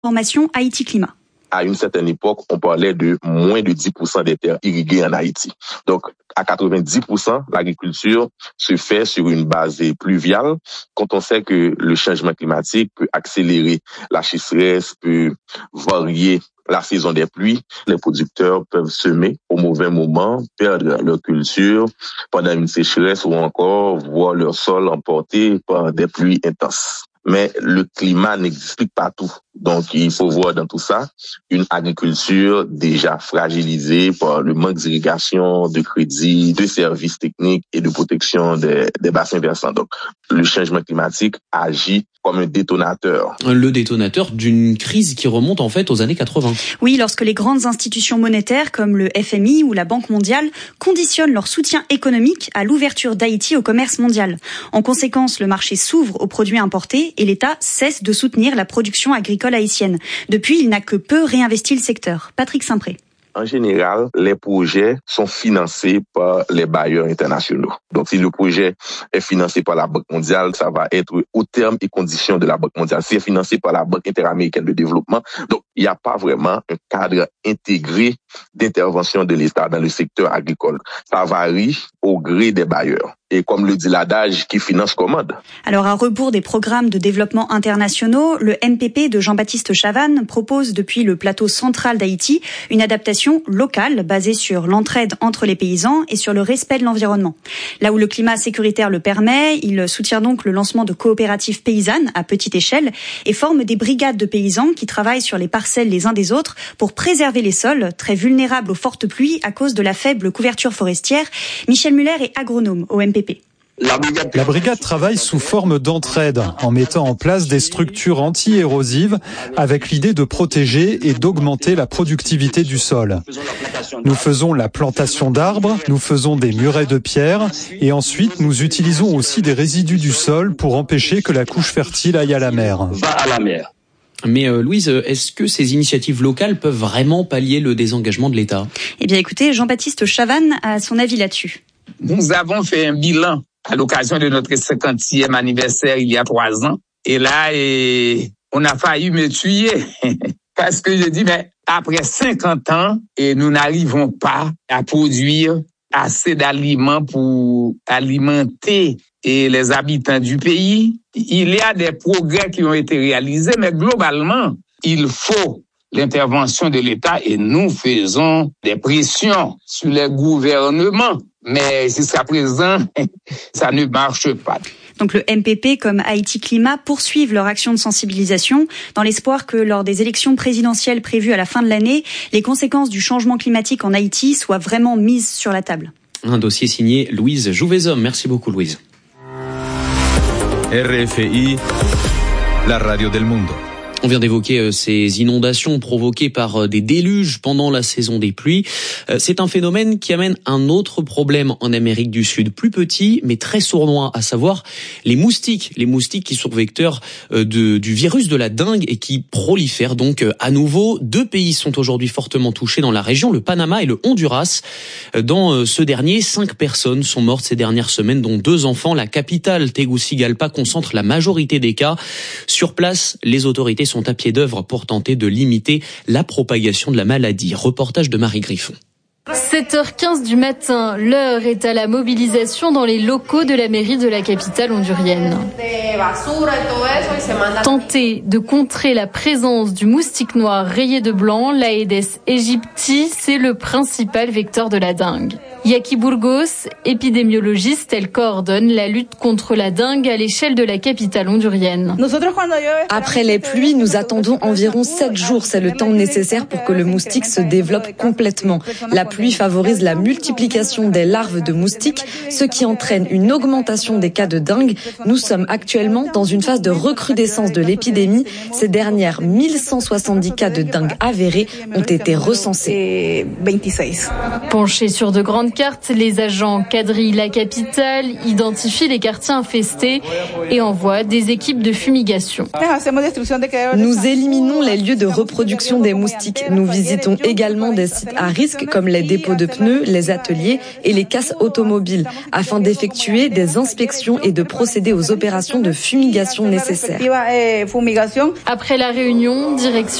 Formation Haïti Climat. À une certaine époque, on parlait de moins de 10% des terres irriguées en Haïti. Donc, à 90%, l'agriculture se fait sur une base pluviale. Quand on sait que le changement climatique peut accélérer la sécheresse, peut varier la saison des pluies, les producteurs peuvent semer au mauvais moment, perdre leur culture pendant une sécheresse ou encore voir leur sol emporté par des pluies intenses. Mais le climat n'explique pas tout. Donc, il faut voir dans tout ça une agriculture déjà fragilisée par le manque d'irrigation, de crédit, de services techniques et de protection des bassins versants. Donc, le changement climatique agit comme un détonateur. Le détonateur d'une crise qui remonte en fait aux années 80. Oui, lorsque les grandes institutions monétaires comme le FMI ou la Banque mondiale conditionnent leur soutien économique à l'ouverture d'Haïti au commerce mondial. En conséquence, le marché s'ouvre aux produits importés et l'État cesse de soutenir la production agricole haïtienne. Depuis, il n'a que peu réinvesti le secteur. Patrick Saint-Pré. En général, les projets sont financés par les bailleurs internationaux. Donc, si le projet est financé par la Banque mondiale, ça va être aux termes et conditions de la Banque mondiale. Si c'est financé par la Banque interaméricaine de développement, donc il n'y a pas vraiment un cadre intégré d'intervention de l'État dans le secteur agricole. Ça varie au gré des bailleurs. Et comme le dit l'adage, qui finance commande. Alors, à rebours des programmes de développement internationaux, le MPP de Jean-Baptiste Chavannes propose depuis le plateau central d'Haïti une adaptation locale basée sur l'entraide entre les paysans et sur le respect de l'environnement. Là où le climat sécuritaire le permet, il soutient donc le lancement de coopératives paysannes à petite échelle et forme des brigades de paysans qui travaillent sur les parcelles les uns des autres pour préserver les sols, très vulnérables aux fortes pluies à cause de la faible couverture forestière. Michel Muller est agronome au MPP. La brigade travaille sous forme d'entraide, en mettant en place des structures anti-érosives avec l'idée de protéger et d'augmenter la productivité du sol. Nous faisons la plantation d'arbres, nous faisons des murets de pierre et ensuite nous utilisons aussi des résidus du sol pour empêcher que la couche fertile aille à la mer. Mais Louise, est-ce que ces initiatives locales peuvent vraiment pallier le désengagement de l'État ? Eh bien écoutez, Jean-Baptiste Chavannes a son avis là-dessus. Nous avons fait un bilan à l'occasion de notre 50e anniversaire il y a 3 ans. Et là, on a failli me tuer. Parce que je dis, mais après 50 ans, et nous n'arrivons pas à produire assez d'aliments pour alimenter les habitants du pays. Il y a des progrès qui ont été réalisés, mais globalement, il faut l'intervention de l'État et nous faisons des pressions sur les gouvernements. Mais jusqu'à présent, ça ne marche pas. Donc le MPP comme Haïti Climat poursuivent leur action de sensibilisation dans l'espoir que lors des élections présidentielles prévues à la fin de l'année, les conséquences du changement climatique en Haïti soient vraiment mises sur la table. Un dossier signé Louise Jouvezhomme. Merci beaucoup Louise. RFI, la radio del mundo. On vient d'évoquer ces inondations provoquées par des déluges pendant la saison des pluies. C'est un phénomène qui amène un autre problème en Amérique du Sud, plus petit mais très sournois, à savoir les moustiques. Les moustiques qui sont vecteurs du virus de la dengue et qui prolifèrent donc à nouveau. 2 pays sont aujourd'hui fortement touchés dans la région, le Panama et le Honduras. Dans ce dernier, 5 personnes sont mortes ces dernières semaines, dont 2 enfants. La capitale, Tegucigalpa, concentre la majorité des cas. Sur place, les autorités sont à pied d'œuvre pour tenter de limiter la propagation de la maladie. Reportage de Marie Griffon. 7h15 du matin, l'heure est à la mobilisation dans les locaux de la mairie de la capitale hondurienne. Tenter de contrer la présence du moustique noir rayé de blanc, l'Aedes aegypti, c'est le principal vecteur de la dengue. Yaki Burgos, épidémiologiste, elle coordonne la lutte contre la dengue à l'échelle de la capitale hondurienne. Après les pluies, nous attendons environ 7 jours. C'est le temps nécessaire pour que le moustique se développe complètement. La pluie favorise la multiplication des larves de moustiques, ce qui entraîne une augmentation des cas de dengue. Nous sommes actuellement dans une phase de recrudescence de l'épidémie. Ces dernières 1170 cas de dengue avérés ont été recensés. Penchée sur de grandes pancartes, les agents quadrillent la capitale, identifient les quartiers infestés et envoient des équipes de fumigation. Nous éliminons les lieux de reproduction des moustiques. Nous visitons également des sites à risque comme les dépôts de pneus, les ateliers et les casses automobiles afin d'effectuer des inspections et de procéder aux opérations de fumigation nécessaires. Après la réunion, direction